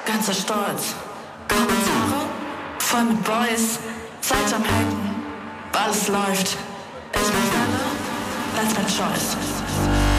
ganzer Stolz. Kommentare, voll mit Boys, Zeit am Hacken, alles läuft. Ich bin schneller, that's my choice.